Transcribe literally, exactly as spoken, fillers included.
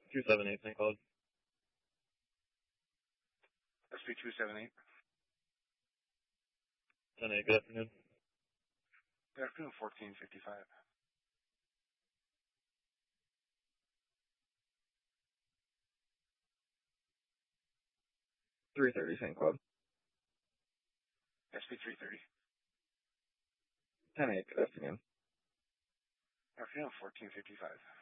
two seven eight, Saint Cloud. S P two seven eight. ten eight, good afternoon. Good afternoon, fourteen fifty-five. three thirty, Saint Cloud. S P three thirty. ten eight, good afternoon. Good afternoon, fourteen fifty-five.